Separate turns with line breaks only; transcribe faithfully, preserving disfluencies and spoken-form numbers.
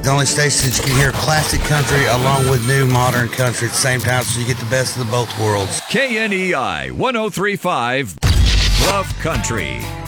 The only station that you can hear classic country along with new modern country at the same time, so you get the best of both worlds.
K N E I one oh three point five Love Country.